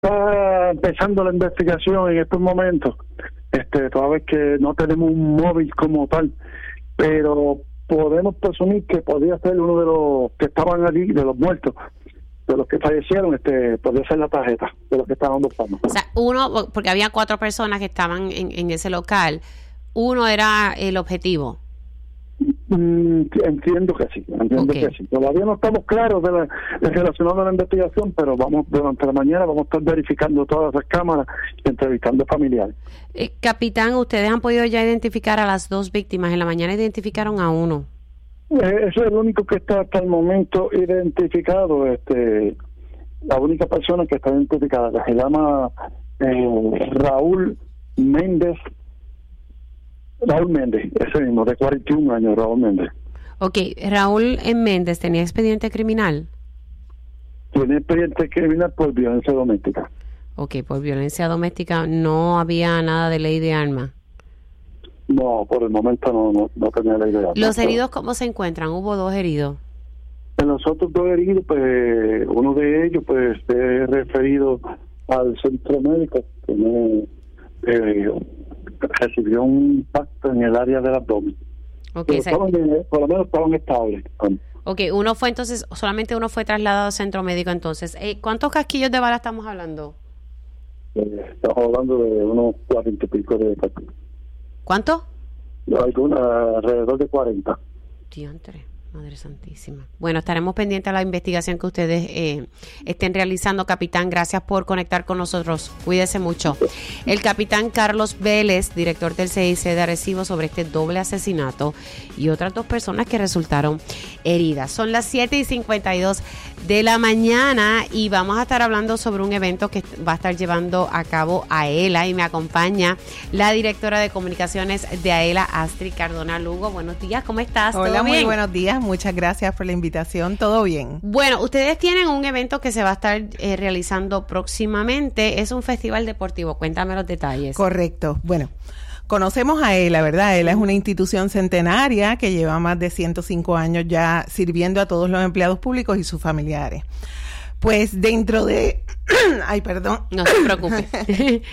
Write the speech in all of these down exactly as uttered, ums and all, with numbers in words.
está empezando la investigación en estos momentos, este, toda vez que no tenemos un móvil como tal, pero podemos presumir que podría ser uno de los que estaban allí, de los muertos, de los que fallecieron, este, podría ser la tarjeta de los que estaban buscando. O sea, uno, porque había cuatro personas que estaban en, en ese local, uno era el objetivo. Mm, entiendo que sí, entiendo Okay. que sí. Todavía no estamos claros de la, de relacionado a la investigación, pero vamos durante la mañana vamos a estar verificando todas las cámaras y entrevistando familiares. Eh, capitán, ¿ustedes han podido ya identificar a las dos víctimas? En la mañana identificaron a uno. Eh, eso es el único que está hasta el momento identificado. Este, la única persona que está identificada, que se llama eh, Raúl Méndez. Raúl Méndez, ese mismo, de cuarenta y un años, Raúl Méndez. Ok, Raúl Méndez tenía expediente criminal. Tiene expediente criminal por violencia doméstica. Ok, por violencia doméstica no había nada de ley de armas. No, por el momento no, no, no tenía la idea. ¿Los heridos cómo se encuentran? Hubo dos heridos. En los otros dos heridos, pues uno de ellos pues es referido al centro médico, tiene, eh, recibió un impacto en el área del abdomen. Okay, Pero estaban, por lo menos estaban estables. Ok, uno fue entonces, solamente uno fue trasladado al centro médico entonces. Eh, ¿Cuántos casquillos de bala estamos hablando? Eh, estamos hablando de unos cuarenta y pico de casquillos. ¿Cuánto? Alguna, alrededor de cuarenta. Diantre, Madre Santísima. Bueno, estaremos pendientes a la investigación que ustedes eh, estén realizando, capitán. Gracias por conectar con nosotros. Cuídese mucho. El capitán Carlos Vélez, director del C I C de Arecibo, sobre este doble asesinato y otras dos personas que resultaron heridas. Son las siete y cincuenta y dos de la mañana y vamos a estar hablando sobre un evento que va a estar llevando a cabo AELA, y me acompaña la directora de comunicaciones de AELA, Astrid Cardona Lugo. Buenos días, ¿cómo estás? Hola, ¿Todo muy bien? buenos días, muchas gracias por la invitación, ¿todo bien? Bueno, ustedes tienen un evento que se va a estar eh, realizando próximamente, es un festival deportivo, cuéntame los detalles. Correcto, bueno, conocemos a AELA, ¿verdad? AELA es una institución centenaria que lleva más de ciento cinco años ya sirviendo a todos los empleados públicos y sus familiares. Pues dentro de... Ay, perdón. No se preocupe.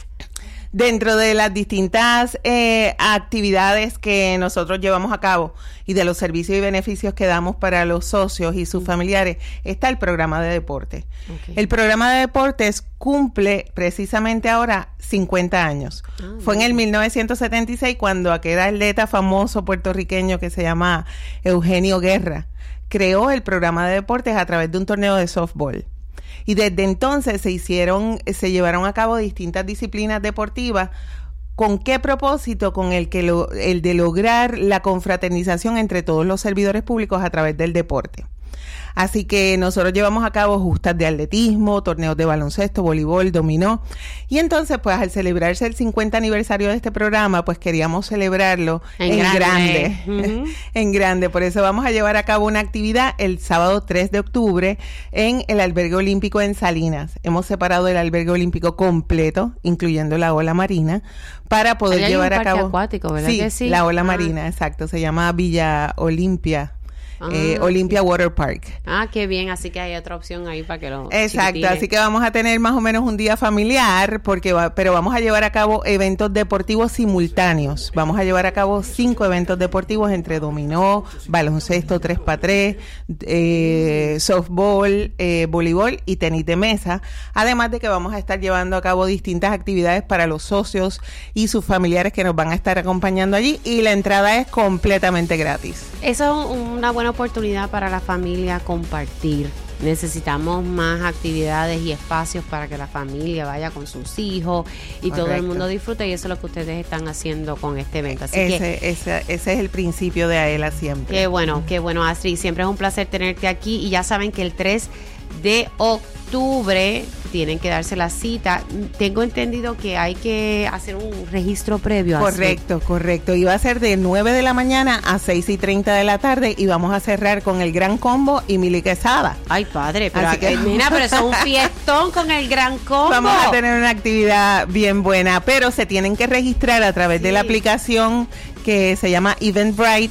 Dentro de las distintas eh, actividades que nosotros llevamos a cabo y de los servicios y beneficios que damos para los socios y sus familiares, está el programa de deporte. Okay. El programa de deportes cumple precisamente ahora cincuenta años. Ah, Fue en el mil novecientos setenta y seis cuando aquel atleta famoso puertorriqueño que se llama Eugenio Guerra creó el programa de deportes a través de un torneo de softball. Y desde entonces se hicieron, se llevaron a cabo distintas disciplinas deportivas. ¿Con qué propósito? Con el que lo, el de lograr la confraternización entre todos los servidores públicos a través del deporte. Así que nosotros llevamos a cabo justas de atletismo, torneos de baloncesto, voleibol, dominó. Y entonces, pues, al celebrarse el cincuenta aniversario de este programa, pues queríamos celebrarlo en, en grande. grande. Uh-huh. En grande. Por eso vamos a llevar a cabo una actividad el sábado tres de octubre en el Albergue Olímpico en Salinas. Hemos separado el Albergue Olímpico completo, incluyendo la ola marina, para poder Hay llevar un a cabo... acuático, ¿verdad Sí, que sí? la ola ah. marina, exacto. Se llama Villa Olimpia. Ah, eh, Olympia sí. Water Park. Ah, qué bien, así que hay otra opción ahí para que lo Exacto, chiquitines. Así que vamos a tener más o menos un día familiar, porque va, pero vamos a llevar a cabo eventos deportivos simultáneos. Vamos a llevar a cabo cinco eventos deportivos entre dominó, baloncesto tres para tres, eh, softball, eh, voleibol y tenis de mesa. Además de que vamos a estar llevando a cabo distintas actividades para los socios y sus familiares que nos van a estar acompañando allí, y la entrada es completamente gratis. Eso es una buena oportunidad para la familia compartir. Necesitamos más actividades y espacios para que la familia vaya con sus hijos y Correcto. Todo el mundo disfrute, y eso es lo que ustedes están haciendo con este evento. Así ese, que ese, ese es el principio de AELA siempre. Qué bueno, qué bueno, Astrid. Siempre es un placer tenerte aquí, y ya saben que el tres de octubre tienen que darse la cita. Tengo entendido que hay que hacer un registro previo. Correcto, así. correcto. Y va a ser de nueve de la mañana a seis y treinta de la tarde, y vamos a cerrar con el Gran Combo y Mili Quesada. Ay, padre, pero, Así que, mira, pero eso es un fiestón con el Gran Combo. Vamos a tener una actividad bien buena, pero se tienen que registrar a través sí. de la aplicación que se llama Eventbrite.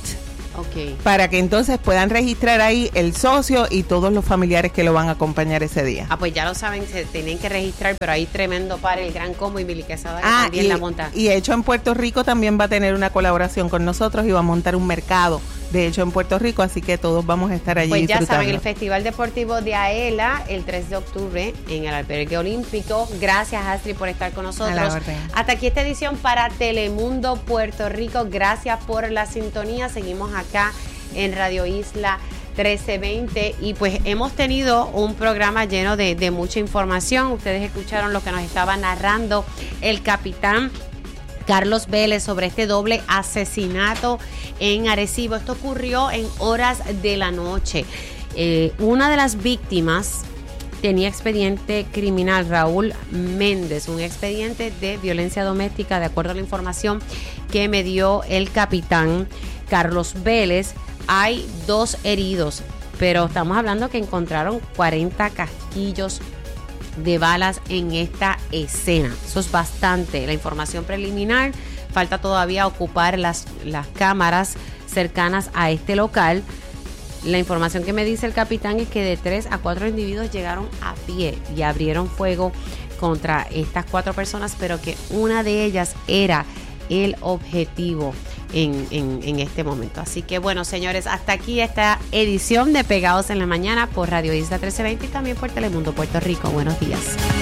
Okay. Para que entonces puedan registrar ahí el socio y todos los familiares que lo van a acompañar ese día. Ah, pues ya lo saben, se tienen que registrar, pero hay tremendo par, el Gran Combo y Mili Quesada que ah, también y, la monta. Y Hecho en Puerto Rico también va a tener una colaboración con nosotros y va a montar un mercado de Hecho en Puerto Rico, así que todos vamos a estar allí pues ya disfrutando. saben, el Festival Deportivo de Aela el tres de octubre en el Albergue Olímpico. Gracias, Astrid, por estar con nosotros. Hasta aquí esta edición para Telemundo Puerto Rico. Gracias por la sintonía. Seguimos acá en Radio Isla trece veinte y pues hemos tenido un programa lleno de, de mucha información. Ustedes escucharon lo que nos estaba narrando el capitán Carlos Vélez sobre este doble asesinato en Arecibo. Esto ocurrió en horas de la noche. Eh, una de las víctimas tenía expediente criminal, Raúl Méndez, un expediente de violencia doméstica, de acuerdo a la información que me dio el capitán Carlos Vélez. Hay dos heridos, pero estamos hablando que encontraron cuarenta casquillos de balas en esta escena. Eso es bastante. La información preliminar, falta todavía ocupar las, las cámaras cercanas a este local. La información que me dice el capitán es que de tres a cuatro individuos llegaron a pie y abrieron fuego contra estas cuatro personas, pero que una de ellas era el objetivo en, en, en este momento. Así que bueno, señores, hasta aquí esta edición de Pegados en la Mañana por Radio Isla trece veinte y también por Telemundo Puerto Rico. Buenos días.